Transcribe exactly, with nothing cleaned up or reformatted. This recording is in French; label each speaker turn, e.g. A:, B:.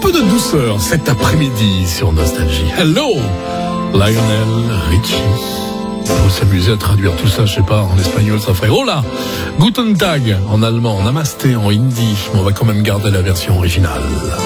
A: peu de douceur cet après-midi sur Nostalgie. Hello, Lionel Richie. Faut s'amuser à traduire tout ça, je sais pas, en espagnol ça ferait Hola, Guten Tag en allemand, Namasté en hindi, mais on va quand même garder la version originale.